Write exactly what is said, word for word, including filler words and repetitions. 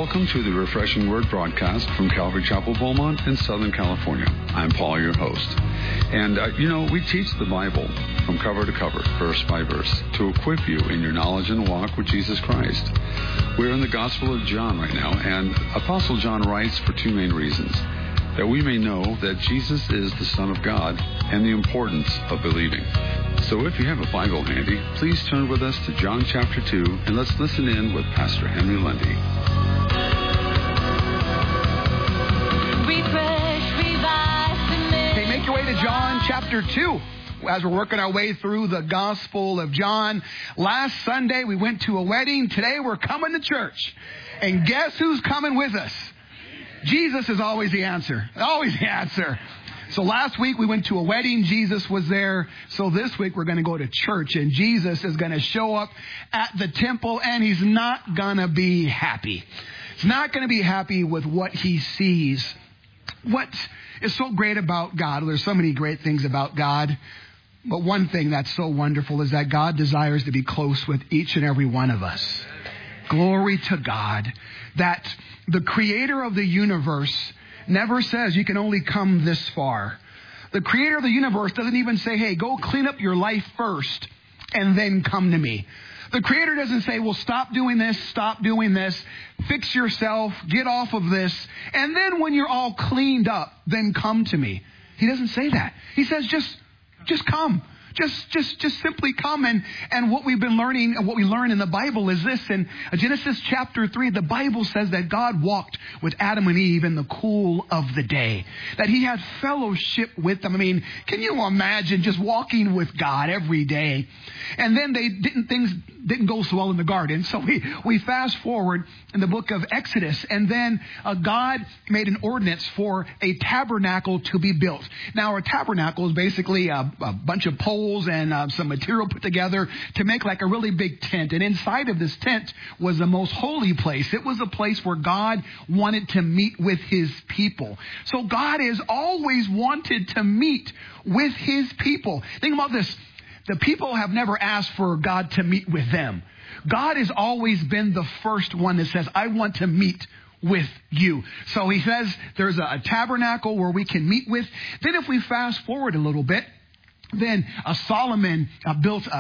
Welcome to the Refreshing Word broadcast from Calvary Chapel, Beaumont in Southern California. I'm Paul, your host. And, uh, you know, we teach the Bible from cover to cover, verse by verse, to equip you in your knowledge and walk with Jesus Christ. We're in the Gospel of John right now, and Apostle John writes for two main reasons: that we may know that Jesus is the Son of God and the importance of believing. So if you have a Bible handy, please turn with us to John chapter two, and let's listen in with Pastor Henry Lundy. Hey, make your way to John chapter two. As we're working our way through the Gospel of John. Last Sunday we went to a wedding. Today we're coming to church. And guess who's coming with us? Jesus is always the answer. Always the answer. So last week we went to a wedding. Jesus was there. So this week we're going to go to church. And Jesus is going to show up at the temple, and he's not going to be happy. He's not going to be happy with what he sees. What is so great about God? Well, there's so many great things about God. But one thing that's so wonderful is that God desires to be close with each and every one of us. Glory to God. That the creator of the universe never says you can only come this far. The creator of the universe doesn't even say, hey, go clean up your life first and then come to me. The creator doesn't say, well, stop doing this, stop doing this, fix yourself, get off of this, and then when you're all cleaned up, then come to me. He doesn't say that. He says, just, just come. Just, just, just simply come. And, and what we've been learning, and what we learn in the Bible is this. In Genesis chapter three, the Bible says that God walked with Adam and Eve in the cool of the day. That he had fellowship with them. I mean, can you imagine just walking with God every day? And then they didn't, things didn't go so well in the garden. So we, we fast forward in the book of Exodus. And then uh, God made an ordinance for a tabernacle to be built. Now, a tabernacle is basically a, a bunch of poles and uh, some material put together to make like a really big tent. And inside of this tent was the most holy place. It was a place where God wanted to meet with his people. So God has always wanted to meet with his people. Think about this. The people have never asked for God to meet with them. God has always been the first one that says, I want to meet with you. So he says there's a, a tabernacle where we can meet with. Then if we fast forward a little bit, then uh, Solomon uh, built a